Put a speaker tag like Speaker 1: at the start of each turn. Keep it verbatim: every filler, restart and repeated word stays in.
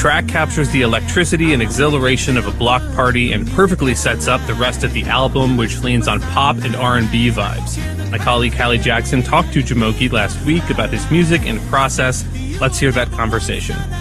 Speaker 1: track captures the electricity and exhilaration of a block party and perfectly sets up the rest of the album, which leans on pop and R and B vibes. My colleague Hallie Jackson talked to Jamokie last week about his music and process. Let's hear that conversation.